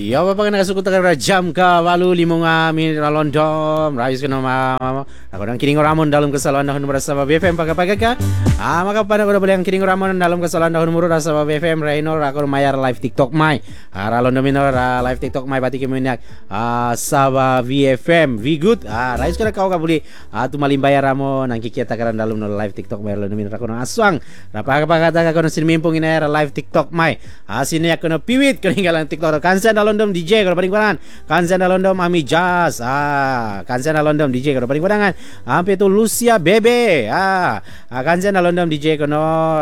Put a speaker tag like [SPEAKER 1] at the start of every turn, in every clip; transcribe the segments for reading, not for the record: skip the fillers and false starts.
[SPEAKER 1] Ya, apa kena kasut takkan jam ka walu limong minit ralondom rais kena mama aku nang kining ramon dalam kesalahan dahun merasa BFM pakai ka maka pada boleh yang kining ramon dalam kesalahan dahun muru rasa BFM Rainor aku mayar live TikTok mai ralondom minor live TikTok mai bati kemenyak saba BFM we good rais kena kau ka boleh tu malim bayar ramon nang kikita karan dalam live TikTok mai ralondom minor aku nang aswang apa kata aku nang sinimpung ini live TikTok mai sini aku nang piwit ketinggalan TikTok kansen London DJ kalau paling kurangan Kansen London Ami Jazz Kansen London DJ kalau paling kurangan hampir tu Lucia Bebe Kansen London DJ kono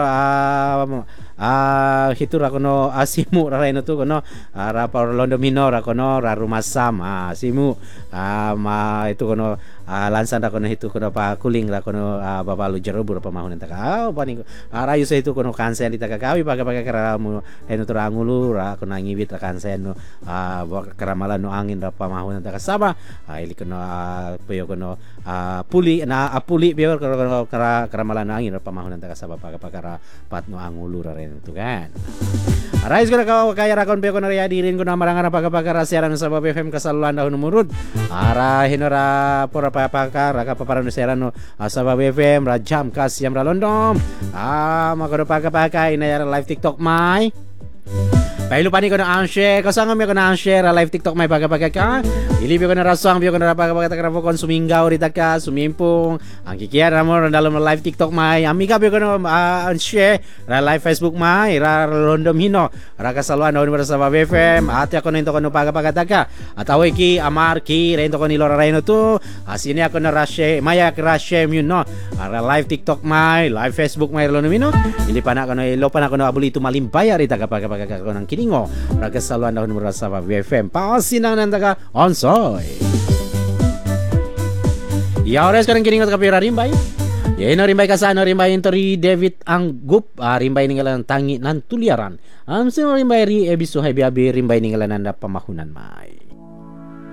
[SPEAKER 1] hitu ra kono simu ra ino tu kono ra pa London minor ra kono ra rumah sam simu itu kono lansan ra kono hitu kono pa kuling ra kono baba lu jerobu ra pamahun ta ka paning rayu se itu kono kansen di ta kawi pakai kara mu eno tu ra ngulu ra kono ngibit ra kansen no keramalan no angin ra pamahun ta ka saba ili kono peyo kono puli biar kono keramalan no angin ra pamahun ta ka saba pakai pat no angulu ra itu kan. Rais ko kau kaya rakon pe ko na dirin ko na maranga pagapagara siaran sa BFM kasaluan dahon murud. Ara hinora pora papakar ka paparan siaran no sa BFM rajam kas yam ralondom. Magoro pagapaka ina live TikTok mai. Baik lupa ni kau nak share, kau sangat kau nak share live TikTok mai pakai ka. Ili kau nak rasang, kau nak pakai tak kau konsumingau di taka, sumimpung. Angki kia ramon dalam live TikTok mai. Amika kau nak share live Facebook mai, random hino. Raka saluan daun bersama BFM. Hati aku nak kau pakai taka. Atau iki amar ki, rento kau nilor raino tu. Sini aku nak share, maya share you know. Live TikTok mai, live Facebook mai random hino. Ili panak kau nak lupa nak kau nak beli tu malim bayar di taka pakai kau nak kiningo raga saluan dahun merasa BFM pasinang nantaka onsoy ya ores kan kiningo kapira rimbay ya ino rimbay kasano rimbay intori David Anggup rimbay ninggalan tangi nan tuliaran amsin rimbay ri ebisu hai biabi rimbay ninggalan nanda pamahunan mai